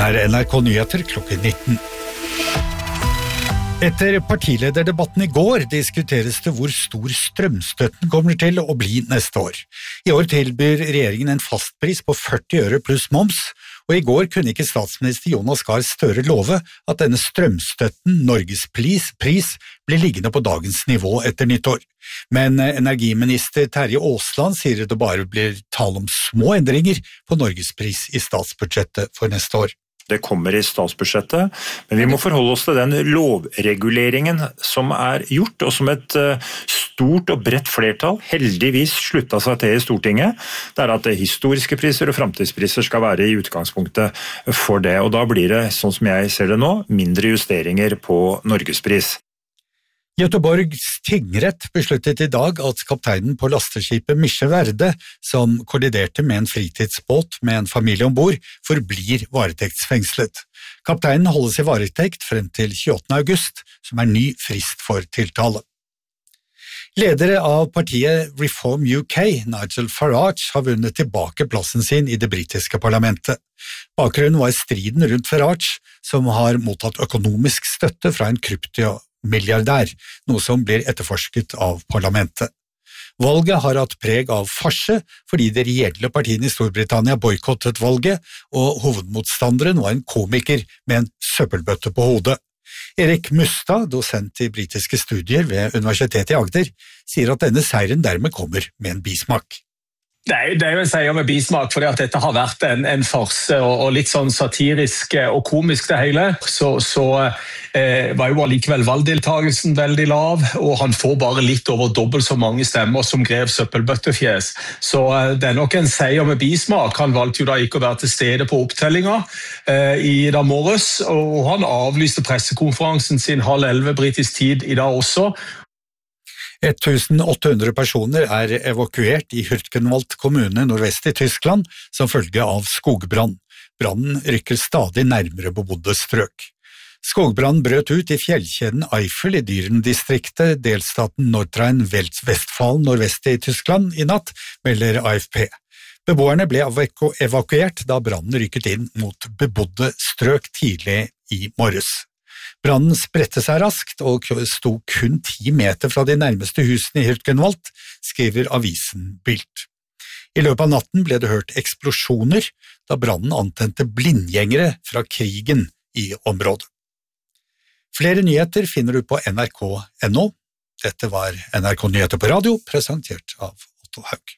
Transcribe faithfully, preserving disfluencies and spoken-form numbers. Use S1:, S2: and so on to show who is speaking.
S1: er N R K Nyheter klokken nitten. Etter partilederdebatten i går diskuteres det hvor stor strømstøtten kommer til å bli neste år. I år tilbyr regjeringen en fastpris på førti øre pluss moms, og i går kunne ikke statsminister Jonas Gahr Støre love at denne strømstøtten, Norges pris, pris, blir liggende på dagens nivå etter nyttår. Men energiminister Terje Aasland sier det bare blir tale om små endringer på Norges pris i statsbudsjettet for neste år.
S2: Det kommer i statsbudsjettet, men vi må forholde oss til den lovreguleringen som er gjort, og som et stort og bredt flertall heldigvis sluttet seg til i Stortinget. Det er at historiske priser og fremtidspriser skal være i utgangspunktet for det, og da blir det, sånn som jeg ser det nå, mindre justeringer på Norgespris.
S1: Göteborgs tingrett besluttet i dag at kapteinen på lasteskipet Misje Verde, som kolliderte med en fritidsbåt med en familie ombord, forblir varetektsfengslet. Kapteinen holdes i varetekt frem til tjueåttende august, som er ny frist for tiltale. Ledere av partiet Reform U K, Nigel Farage, har vunnet tilbake plassen sin i det britiske parlamentet. Bakgrunnen var striden rundt Farage, som har mottatt økonomisk støtte fra en krypto milliardær, noe som blir etterforsket av parlamentet. Valget har hatt preg av farse, fordi de reelle partiene i Storbritannia boykottet valget, og hovedmotstanderen var en komiker med en søppelbøtte på hodet. Erik Mustad, dosent i britiske studier ved Universitetet i Agder, sier at denne seieren dermed kommer med en bismak.
S3: Det er, det er jo en seier med bismak, fordi at dette har vært en, en farse og, og litt sånn satirisk og komisk det hele. Så, så eh, var jo allikevel valgdeltagelsen veldig lav, og han får bare litt over dobbelt så mange stemmer som Grev Søppelbøttefjes. Så eh, det er nok en seier med bismak. Han valgte jo da ikke å være til stede på opptellinga eh, i dag morges, og han avlyste pressekonferansen sin halv elleve britisk tid i dag også.
S1: tusen åtte hundre personer er evakuert i Hürtgenwald kommune nordvest i Tyskland som følge av skogbrann. Brannen rykker stadig nærmere bebodde strøk. Skogbrannen brøt ut i fjellkjeden Eifel i Dyren-distriktet, delstaten Nordrhein-Westfalen nordvest i Tyskland i natt, melder A F P. Beboerne ble evaku- evakuert da brannen rykket inn mot bebodde strøk tidlig i morges. Brannen spredte seg raskt og sto kun ti meter fra de nærmeste husene i Hürtgenwald, skriver avisen Bild. I løpet av natten ble det hørt eksplosjoner da brannen antente blindgjengere fra krigen i området. Flere nyheter finner du på N R K punktum N O. Dette var N R K Nyheter på radio, presentert av Otto Haug.